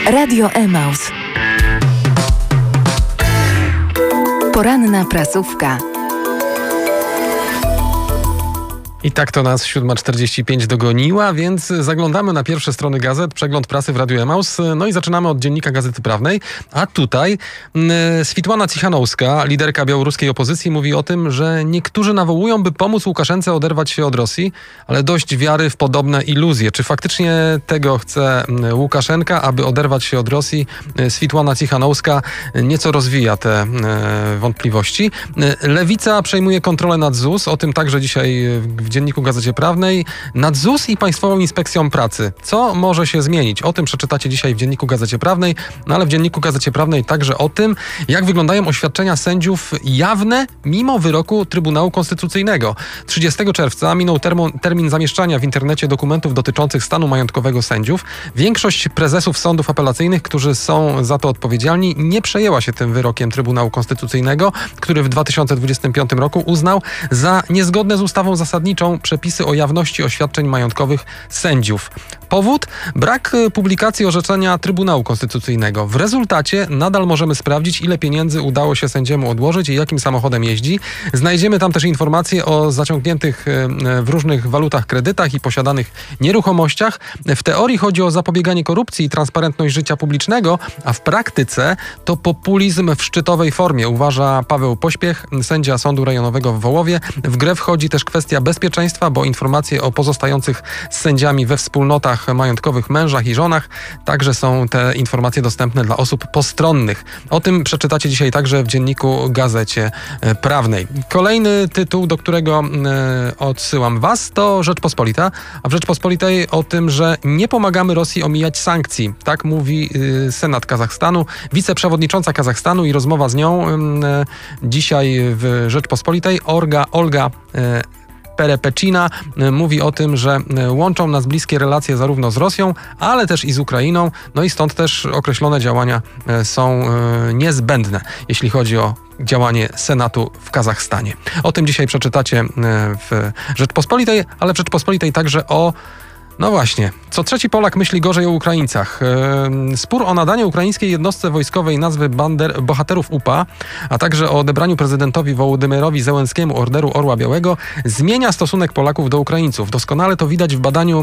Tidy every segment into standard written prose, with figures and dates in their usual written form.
Radio Emaus. Poranna prasówka. I tak to nas 7:45 dogoniła, więc zaglądamy na pierwsze strony gazet, przegląd prasy w Radiu Emaus. No i zaczynamy od dziennika Gazety Prawnej, a tutaj Switłana Cichanouska, liderka białoruskiej opozycji, mówi o tym, że niektórzy nawołują, by pomóc Łukaszence oderwać się od Rosji, ale dość wiary w podobne iluzje. Czy faktycznie tego chce Łukaszenka, aby oderwać się od Rosji? Switłana Cichanouska nieco rozwija te wątpliwości. Lewica przejmuje kontrolę nad ZUS, o tym także dzisiaj w dzienniku Gazecie Prawnej, nad ZUS i Państwową Inspekcją Pracy. Co może się zmienić? O tym przeczytacie dzisiaj w dzienniku Gazecie Prawnej, no ale w dzienniku Gazecie Prawnej także o tym, jak wyglądają oświadczenia sędziów jawne mimo wyroku Trybunału Konstytucyjnego. 30 czerwca minął termin zamieszczania w internecie dokumentów dotyczących stanu majątkowego sędziów. Większość prezesów sądów apelacyjnych, którzy są za to odpowiedzialni, nie przejęła się tym wyrokiem Trybunału Konstytucyjnego, który w 2025 roku uznał za niezgodne z ustawą zasadniczą przepisy o jawności oświadczeń majątkowych sędziów. Powód? Brak publikacji orzeczenia Trybunału Konstytucyjnego. W rezultacie nadal możemy sprawdzić, ile pieniędzy udało się sędziemu odłożyć i jakim samochodem jeździ. Znajdziemy tam też informacje o zaciągniętych w różnych walutach kredytach i posiadanych nieruchomościach. W teorii chodzi o zapobieganie korupcji i transparentność życia publicznego, a w praktyce to populizm w szczytowej formie, uważa Paweł Pośpiech, sędzia Sądu Rejonowego w Wołowie. W grę wchodzi też kwestia bezpieczeństwa, bo informacje o pozostających z sędziami we wspólnotach majątkowych mężach i żonach także są te informacje dostępne dla osób postronnych. O tym przeczytacie dzisiaj także w dzienniku Gazecie Prawnej. Kolejny tytuł, do którego odsyłam Was, to Rzeczpospolita, a w Rzeczpospolitej o tym, że nie pomagamy Rosji omijać sankcji. Tak mówi Senat Kazachstanu, wiceprzewodnicząca Kazachstanu i rozmowa z nią dzisiaj w Rzeczpospolitej. Olga Perepecina mówi o tym, że łączą nas bliskie relacje zarówno z Rosją, ale też i z Ukrainą, no i stąd też określone działania są niezbędne, jeśli chodzi o działanie Senatu w Kazachstanie. O tym dzisiaj przeczytacie w Rzeczpospolitej, ale w Rzeczpospolitej także o no właśnie, co trzeci Polak myśli gorzej o Ukraińcach. Spór o nadanie ukraińskiej jednostce wojskowej nazwy Bohaterów UPA, a także o odebraniu prezydentowi Wołodymyrowi Zełenskiemu Orderu Orła Białego zmienia stosunek Polaków do Ukraińców. Doskonale to widać w badaniu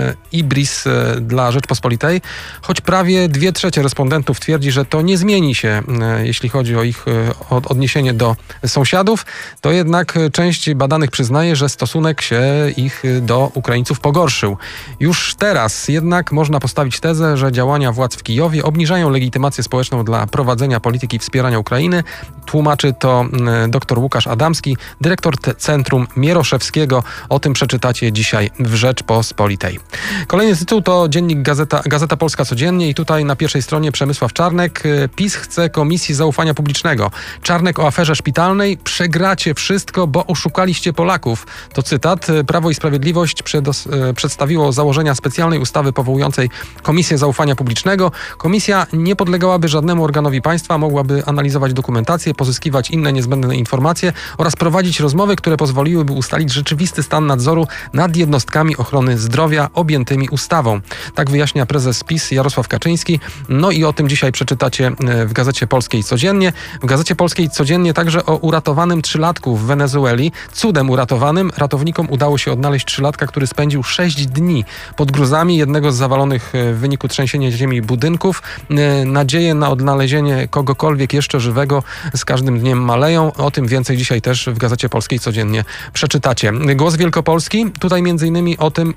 IBRIS dla Rzeczpospolitej, choć prawie 2/3 respondentów twierdzi, że to nie zmieni się, jeśli chodzi o ich odniesienie do sąsiadów, to jednak część badanych przyznaje, że stosunek się ich do Ukraińców pogorszył. Już teraz jednak można postawić tezę, że działania władz w Kijowie obniżają legitymację społeczną dla prowadzenia polityki wspierania Ukrainy. Tłumaczy to dr Łukasz Adamski, dyrektor Centrum Mieroszewskiego. O tym przeczytacie dzisiaj w Rzeczpospolitej. Kolejny tytuł to dziennik Gazeta Polska Codziennie i tutaj na pierwszej stronie Przemysław Czarnek. PiS chce Komisji Zaufania Publicznego. Czarnek o aferze szpitalnej. Przegracie wszystko, bo oszukaliście Polaków. To cytat. Prawo i Sprawiedliwość przedstawiło założenia specjalnej ustawy powołującej Komisję Zaufania Publicznego. Komisja nie podlegałaby żadnemu organowi państwa, mogłaby analizować dokumentację, pozyskiwać inne niezbędne informacje oraz prowadzić rozmowy, które pozwoliłyby ustalić rzeczywisty stan nadzoru nad jednostkami ochrony zdrowia objętymi ustawą. Tak wyjaśnia prezes PiS Jarosław Kaczyński. No i o tym dzisiaj przeczytacie w Gazecie Polskiej Codziennie. W Gazecie Polskiej Codziennie także o uratowanym 3-latku w Wenezueli. Cudem uratowanym ratownikom udało się odnaleźć 3-latka, który spędził 6 dni pod gruzami jednego z zawalonych w wyniku trzęsienia ziemi budynków. Nadzieje na odnalezienie kogokolwiek jeszcze żywego z każdym dniem maleją. O tym więcej dzisiaj też w Gazecie Polskiej Codziennie przeczytacie. Głos Wielkopolski. Tutaj m.in. o tym,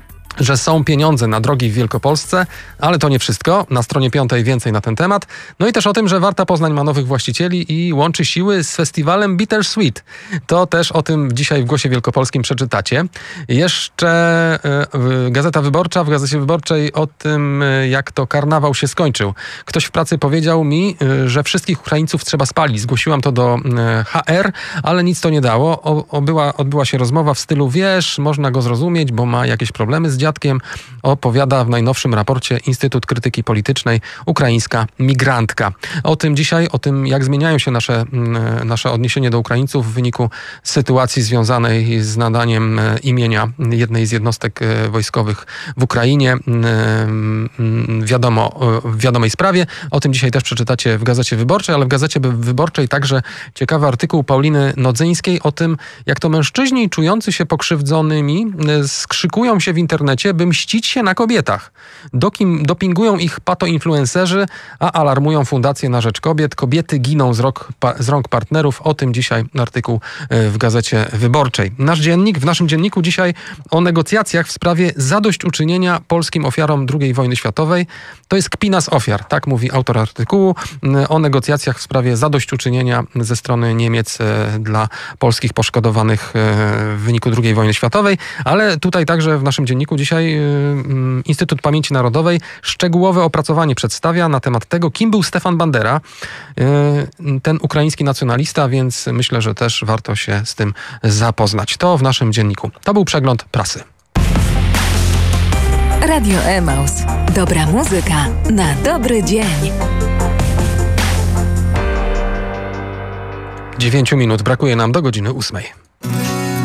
że są pieniądze na drogi w Wielkopolsce, ale to nie wszystko. Na stronie 5 więcej na ten temat. No i też o tym, że Warta Poznań ma nowych właścicieli i łączy siły z festiwalem Bittersweet. To też o tym dzisiaj w Głosie Wielkopolskim przeczytacie. Jeszcze Gazeta Wyborcza. W Gazecie Wyborczej o tym, jak to karnawał się skończył. Ktoś w pracy powiedział mi, że wszystkich Ukraińców trzeba spalić. Zgłosiłam to do HR, ale nic to nie dało. Odbyła się rozmowa w stylu, wiesz, można go zrozumieć, bo ma jakieś problemy z dziadkiem, opowiada w najnowszym raporcie Instytut Krytyki Politycznej Ukraińska migrantka. O tym dzisiaj, o tym jak zmieniają się nasze odniesienie do Ukraińców w wyniku sytuacji związanej z nadaniem imienia jednej z jednostek wojskowych w Ukrainie. W wiadomej sprawie. O tym dzisiaj też przeczytacie w Gazecie Wyborczej, ale w Gazecie Wyborczej także ciekawy artykuł Pauliny Nodzyńskiej o tym, jak to mężczyźni czujący się pokrzywdzonymi skrzykują się w internecie, by mścić się na kobietach. Dopingują ich patoinfluencerzy, a alarmują Fundację na Rzecz Kobiet. Kobiety giną z rąk partnerów. O tym dzisiaj artykuł w Gazecie Wyborczej. W naszym dzienniku dzisiaj o negocjacjach w sprawie zadośćuczynienia polskim ofiarom II wojny światowej. To jest kpina z ofiar, tak mówi autor artykułu, o negocjacjach w sprawie zadośćuczynienia ze strony Niemiec dla polskich poszkodowanych w wyniku II wojny światowej, ale tutaj także w naszym dzienniku dzisiaj Instytut Pamięci Narodowej szczegółowe opracowanie przedstawia na temat tego, kim był Stefan Bandera, ten ukraiński nacjonalista, więc myślę, że też warto się z tym zapoznać. To w naszym dzienniku. To był przegląd prasy. Radio Emaus. Dobra muzyka na dobry dzień. 9 minut brakuje nam do godziny 8.